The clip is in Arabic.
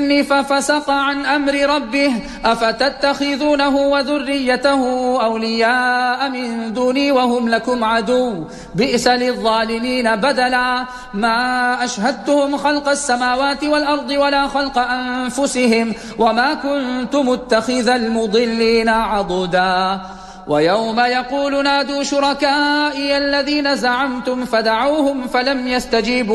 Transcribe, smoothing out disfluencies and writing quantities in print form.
ففسق عن أمر ربه أفتتخذونه وذريته أولياء من دوني وهم لكم عدو بئس للظالمين بدلا ما أشهدتهم خلق السماوات والأرض ولا خلق أنفسهم وما كنت متخذ المضلين عضدا ويوم يقول نادوا شركائي الذين زعمتم فدعوهم فلم يستجيبوا